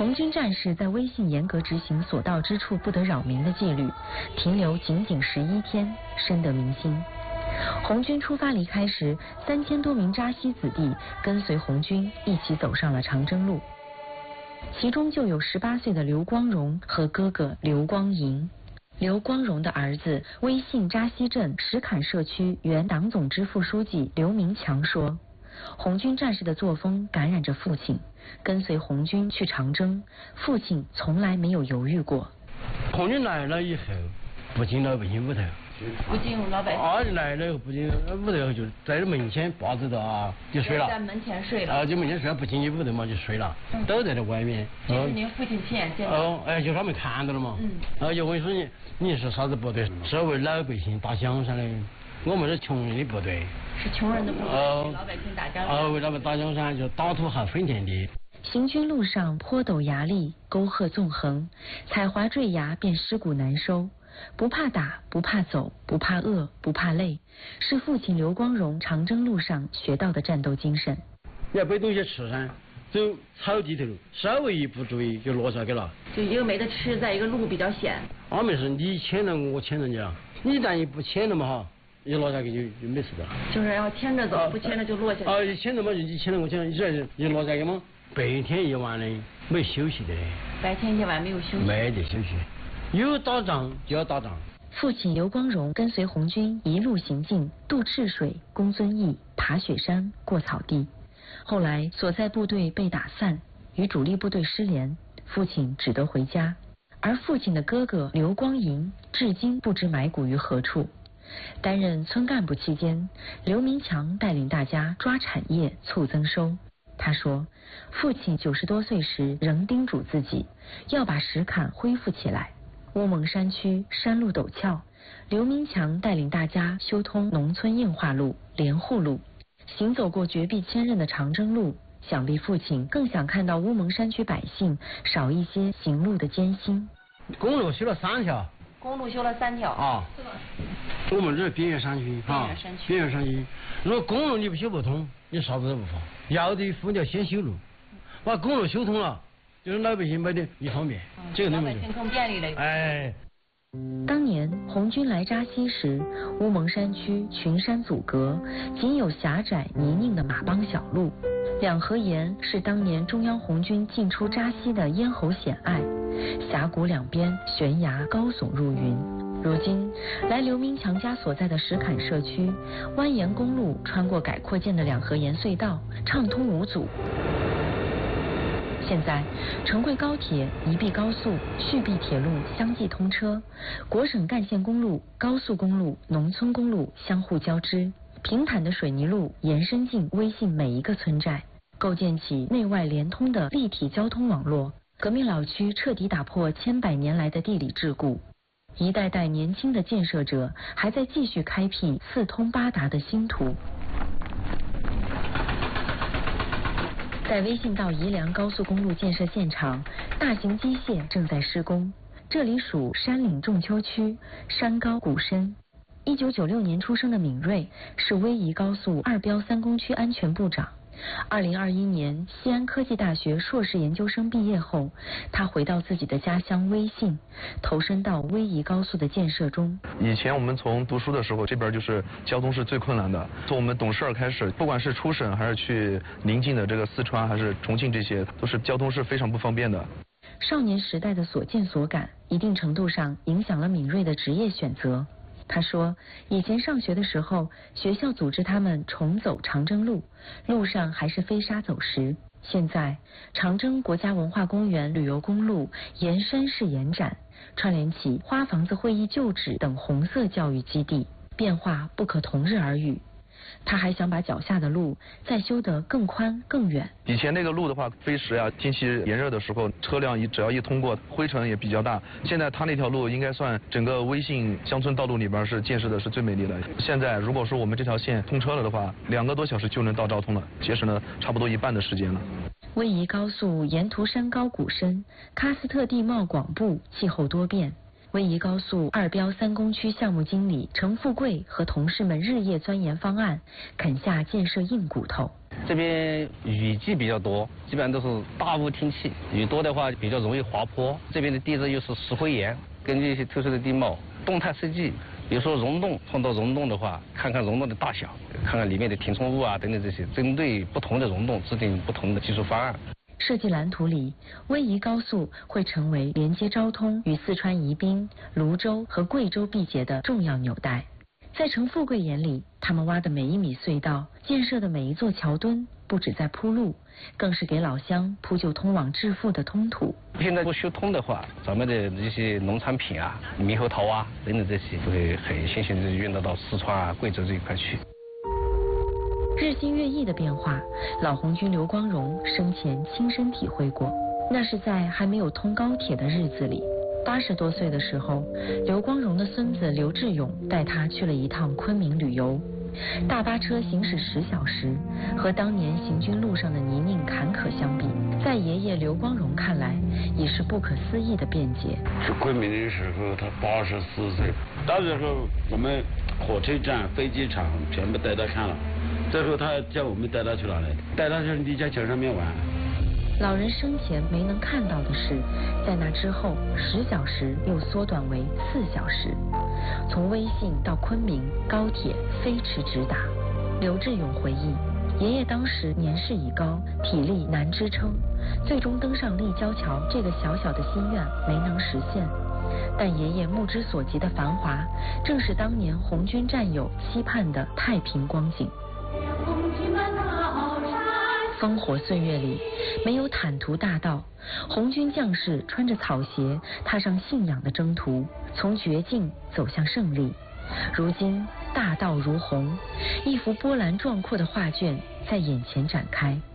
红军战士在微信严格执行所到之处不得扰民的纪律，停留仅仅11天，深得民心。红军出发离开时，3000多名扎西子弟跟随红军一起走上了长征路，其中就有18岁的刘光荣和哥哥刘光银。刘光荣的儿子，威信扎西镇石坎社区原党总支副书记刘明强说，红军战士的作风感染着父亲，跟随红军去长征，父亲从来没有犹豫过。 红军来了以后，不进老百姓屋头， 不进老百姓。 来了以后不进屋头，就在这门前把子的就睡了。 在门前睡了。 就门前睡了，不进去屋头嘛就睡了，都在这外面。 这是您父亲亲眼见的。 就他们看到了嘛。就问说你是啥子部队？是为老百姓打江山的，我们是穷人的部队。 是穷人的部队，为老百姓打江山。 为他们打江山，就打土豪分田地。 行军路上坡陡崖砾，沟壑纵横，踩滑坠崖便尸骨难收。不怕打，不怕走，不怕饿，不怕累，是父亲刘光荣长征路上学到的战斗精神。 你要背东西吃噻，走草地头，稍微一不注意就落下去了。 就一个没得吃，在一个路比较险。 没事，你牵着我牵着你啊，你一旦一不牵着嘛哈，一落下去就没事的。 就是要牵着走，不牵着就落下去。 牵着嘛，你牵着我牵着，你落下去嘛，白天一晚的没休息的。 白天一晚没有休息。 没得休息。有打仗就要打仗。 父亲刘光荣跟随红军一路行进，渡赤水，攻遵义，爬雪山，过草地。后来所在部队被打散，与主力部队失联，父亲只得回家。而父亲的哥哥刘光银至今不知埋骨于何处。担任村干部期间，刘明强带领大家抓产业，促增收。他说，父亲90多岁时仍叮嘱自己要把石坎恢复起来。乌蒙山区山路陡峭，刘明强带领大家修通农村硬化路、连户路，行走过绝壁千仞的长征路，想必父亲更想看到乌蒙山区百姓少一些行路的艰辛。 公路修了3条。 公路修了3条。 我们这是边缘山区边缘山区，如果公路你不修不通，你啥子都不发。要的夫你要先修路，把公路修通了，就是老百姓买的一方便，这个老百姓更便利了。 当年红军来扎西时，乌蒙山区群山阻隔，仅有狭窄泥泞的马帮小路。两河沿是当年中央红军进出扎西的咽喉险隘，峡谷两边悬崖高耸入云。如今来刘明强家所在的石坎社区，蜿蜒公路穿过改扩建的两河沿隧道，畅通无阻。现在成贵高铁、宜碧高速、续碧铁路相继通车，国省干线公路、高速公路、农村公路相互交织，平坦的水泥路延伸进微信每一个村寨，构建起内外连通的立体交通网络。革命老区彻底打破千百年来的地理桎梏，一代代年轻的建设者还在继续开辟四通八达的新途。在微信到宜良高速公路建设现场，大型机械正在施工。这里属山岭仲丘区，山高谷深。1996年出生的闵瑞是威仪高速2标3工区安全部长。2021年西安科技大学硕士研究生毕业后，他回到自己的家乡威信，投身到威仪高速的建设中。 以前我们从读书的时候，这边就是交通是最困难的。从我们懂事开始，不管是出省还是去邻近的这个四川还是重庆，这些都是交通是非常不方便的。 少年时代的所见所感，一定程度上影响了闵瑞的职业选择。他说，以前上学的时候，学校组织他们重走长征路，路上还是飞沙走石。现在，长征国家文化公园旅游公路沿山势延展，串联起花房子会议旧址等红色教育基地，变化不可同日而语。他还想把脚下的路再修得更宽更远。 以前那个路的话，飞石啊，天气炎热的时候，车辆只要一通过，灰尘也比较大。现在他那条路应该算整个威信乡村道路里边是建设的是最美丽的。现在如果说我们这条线通车了的话，2个多小时就能到昭通了，节省了差不多1半的时间了。 威仪高速沿途山高谷深，喀斯特地貌广布，气候多变。威仪高速2标3工区项目经理程富贵和同事们日夜钻研方案，啃下建设硬骨头。 这边雨季比较多，基本上都是大雾天气，雨多的话比较容易滑坡。这边的地质又是石灰岩，根据一些特殊的地貌，动态设计。比如说溶洞，碰到溶洞的话，看看溶洞的大小，看看里面的填充物啊等等这些，针对不同的溶洞制定不同的技术方案。 设计蓝图里，威宜高速会成为连接昭通与四川宜宾、泸州和贵州毕节的重要纽带。在陈富贵眼里，他们挖的每一米隧道，建设的每一座桥墩，不止在铺路，更是给老乡铺就通往致富的通途。 现在不修通的话，咱们的这些农产品啊、猕猴桃啊等等这些，会很新鲜的运到四川啊、贵州这一块去。 日新月异的变化，老红军刘光荣生前亲身体会过。那是在还没有通高铁的日子里，80多岁的时候，刘光荣的孙子刘志勇带他去了一趟昆明旅游。大巴车行驶10小时，和当年行军路上的泥泞坎坷相比，在爷爷刘光荣看来，已是不可思议的便捷。 去昆明的时候，他84岁，到时候我们火车站、飞机场全部带他看了。最后他叫我们带他去哪里？带他去立交桥上面玩。 老人生前没能看到的是，在那之后10小时又缩短为4小时。从威信到昆明，高铁飞驰直达。刘志勇回忆，爷爷当时年事已高，体力难支撑，最终登上立交桥这个小小的心愿没能实现。但爷爷目之所及的繁华，正是当年红军战友期盼的太平光景。烽火岁月里，没有坦途大道，红军将士穿着草鞋，踏上信仰的征途，从绝境走向胜利。如今大道如虹，一幅波澜壮阔的画卷在眼前展开。